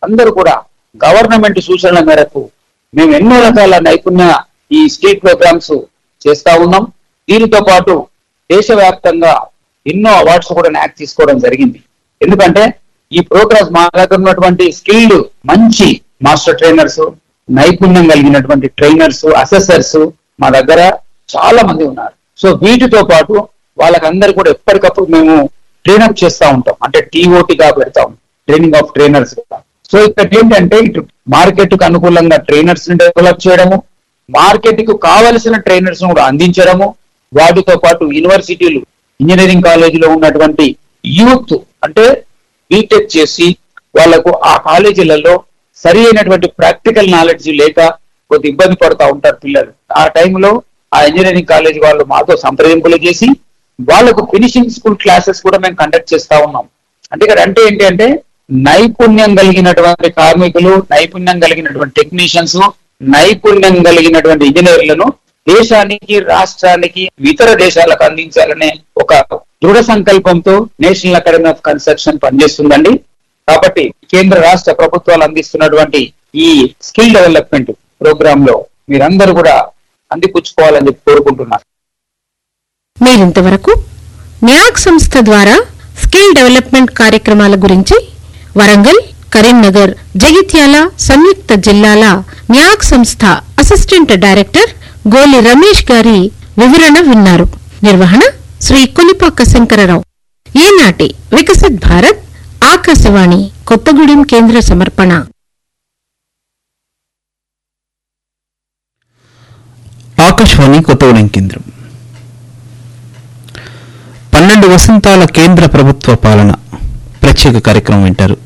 అందరూ కూడా గవర్నమెంట్ సూచనల మేరకు మేము ఎన్నో రకాల నైపుణ్య ఈ స్కిల్ ప్రోగ్రామ్స్ చేస్తా ఉన్నాం. దీనితో పాటు దేశవ్యాప్తంగా ఎన్నో అవార్డ్స్ కూడా నాకు తీసుకోవడం జరిగింది. ఎందుకంటే ఈ ప్రోగ్రామ్స్ మా దగ్గర ఉన్నటువంటి స్కిల్డ్ మంచి మాస్టర్ ట్రైనర్స్, నైపుణ్యం కలిగినటువంటి ట్రైనర్స్, అసెసర్స్ మా దగ్గర చాలా మంది ఉన్నారు. సో వీటితో పాటు వాళ్ళకందరూ కూడా ఎప్పటికప్పుడు మేము ట్రైనప్ చేస్తూ ఉంటాం. అంటే టీఓటీగా పెడతాం, ట్రైనింగ్ ఆఫ్ ట్రైనర్స్. సో ఇక్కడ ఏంటంటే ఇటు మార్కెట్ కు అనుకూలంగా ట్రైనర్స్ ని డెవలప్ చేయడము, మార్కెట్ కు కావలసిన ట్రైనర్స్ కూడా అందించడము, వాటితో పాటు యూనివర్సిటీలు, ఇంజనీరింగ్ కాలేజీలో ఉన్నటువంటి యూత్ అంటే బీటెక్ చేసి వాళ్లకు ఆ కాలేజీలలో సరి అయినటువంటి ప్రాక్టికల్ నాలెడ్జ్ లేక కొద్ది ఇబ్బంది పడుతూ ఉంటారు పిల్లలు. ఆ టైంలో ఆ ఇంజనీరింగ్ కాలేజీ వాళ్ళు మాతో సంప్రదింపులు చేసి వాళ్లకు ఫినిషింగ్ స్కూల్ క్లాసెస్ కూడా మేము కండక్ట్ చేస్తా ఉన్నాం. అంటే ఇక్కడ అంటే ఏంటి అంటే నైపుణ్యం కలిగినటువంటి కార్మికులు, నైపుణ్యం కలిగినటువంటి టెక్నీషియన్స్, నైపుణ్యం కలిగినటువంటి ఇంజనీర్లను దేశానికి, రాష్ట్రానికి, ఇతర దేశాలకు అందించాలనే ఒక దృఢ సంకల్పంతో నేషనల్ అకాడమీ ఆఫ్ కన్స్ట్రక్షన్ పనిచేస్తుందండి. కాబట్టి కేంద్ర రాష్ట్ర ప్రభుత్వాలు అందిస్తున్నటువంటి ఈ స్కిల్ డెవలప్మెంట్ ప్రోగ్రామ్ లో మీరందరూ కూడా అందిపుచ్చుకోవాలని చెప్పి కోరుకుంటున్నారు. మీరింతవరకు న్యాక్ సంస్థ ద్వారా స్కిల్ డెవలప్మెంట్ కార్యక్రమాల గురించి వరంగల్, కరీంనగర్, జగిత్యాల సంయుక్త జిల్లాల న్యాక్ సంస్థ అసిస్టెంట్ డైరెక్టర్ గోలి రమేష్ గారి వివరణ విన్నారు. నిర్వహణ శ్రీ కొలిపాక శంకరరావు. ఈనాటి వికసిత్ భారత్ ఆకాశవాణి కొత్తగూడెం కేంద్ర సమర్పణ. ఆకాశవాణి కొత్తగూడెం కేంద్రం. 12 వసంతాల కేంద్ర ప్రభుత్వ పాలన ప్రత్యేక కార్యక్రమం వింటారు.